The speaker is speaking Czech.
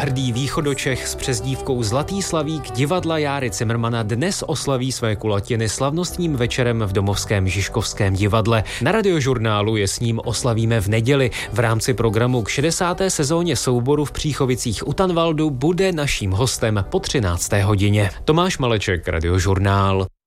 Hrdý východočech s přezdívkou Zlatý slavík divadla Járy Cimrmana dnes oslaví své kulatiny slavnostním večerem v domovském Žižkovském divadle. Na Radiožurnálu je s ním oslavíme v neděli. V rámci programu k 60. sezóně souboru v Příchovicích u Tanvaldu bude naším hostem po 13. hodině. Tomáš Maleček, Radiožurnál.